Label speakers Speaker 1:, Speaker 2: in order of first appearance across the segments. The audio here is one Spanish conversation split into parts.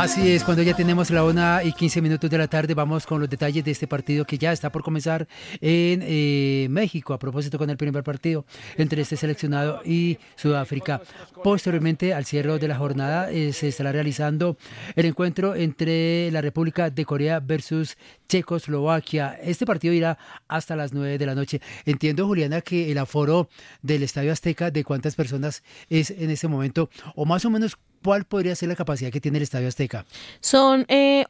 Speaker 1: Así es, cuando ya tenemos la 1:15 de la tarde, vamos con los detalles de este partido que ya está por comenzar en México, a propósito con el primer partido entre este seleccionado y Sudáfrica. Posteriormente, al cierre de la jornada, se estará realizando el encuentro entre la República de Corea versus Checoslovaquia. Este partido irá hasta las 9 de la noche. Entiendo, Juliana, que el aforo del Estadio Azteca, ¿de cuántas personas es en este momento? O más o menos, ¿cuál podría ser la capacidad que tiene el Estadio Azteca?
Speaker 2: Son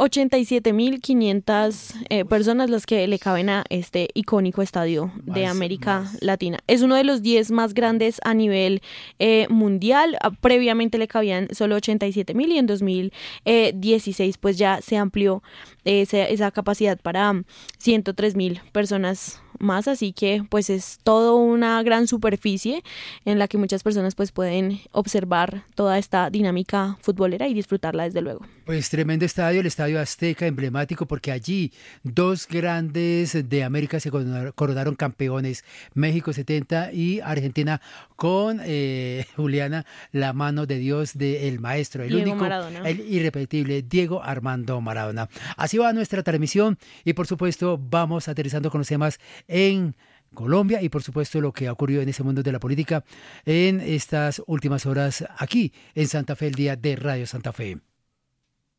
Speaker 2: 87.500 personas las que le caben a este icónico estadio de América Latina. Es uno de los 10 más grandes a nivel mundial. Previamente le cabían solo 87.000 y en 2016 pues ya se amplió esa capacidad para 103.000 personas más, así que pues es todo una gran superficie en la que muchas personas pues pueden observar toda esta dinámica futbolera y disfrutarla desde luego.
Speaker 1: Pues tremendo estadio, el Estadio Azteca, emblemático, porque allí dos grandes de América se coronaron campeones, México 70 y Argentina con Juliana, la mano de Dios del maestro, el
Speaker 2: Diego
Speaker 1: único,
Speaker 2: Maradona.
Speaker 1: el irrepetible Diego Armando Maradona. Así va nuestra transmisión y por supuesto vamos aterrizando con los temas en Colombia y por supuesto lo que ha ocurrido en ese mundo de la política en estas últimas horas aquí en Santa Fe, el día de Radio Santa Fe.